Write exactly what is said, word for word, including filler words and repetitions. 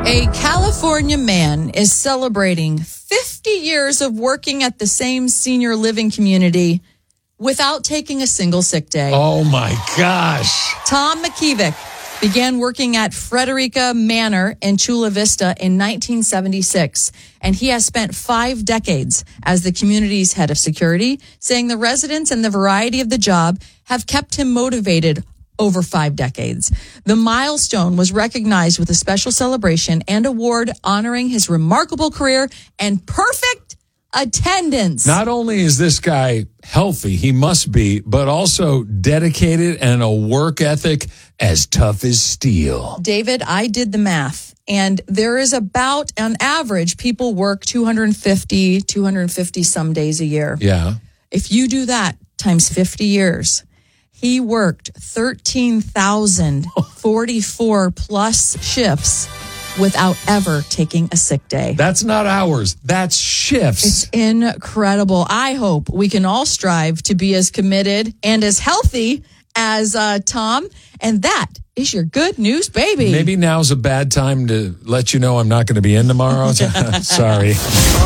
A California man is celebrating fifty years of working at the same senior living community without taking a single sick day. Oh, my gosh. Tom McKevick began working at Frederica Manor in Chula Vista in nineteen seventy-six, and he has spent five decades as the community's head of security, saying the residents and the variety of the job have kept him motivated over five decades. The milestone was recognized with a special celebration and award honoring his remarkable career and perfect attendance. Not only is this guy healthy, he must be, but also dedicated and a work ethic as tough as steel. David, I did the math, and there is about, on average, people work two hundred fifty, two hundred fifty some days a year. Yeah. If you do that times fifty years, he worked thirteen thousand forty-four plus shifts without ever taking a sick day. That's not hours. That's shifts. It's incredible. I hope we can all strive to be as committed and as healthy as uh, Tom. And that is your good news, baby. Maybe now's a bad time to let you know I'm not going to be in tomorrow. Sorry.